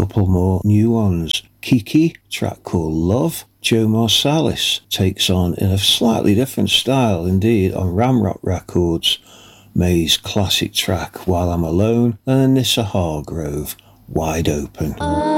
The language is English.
couple more new ones. Kiki, track called Love. Joe Marsalis takes on, in a slightly different style indeed, on Ramrock Records, May's classic track While I'm Alone, and Anissa Hargrove, Wide Open.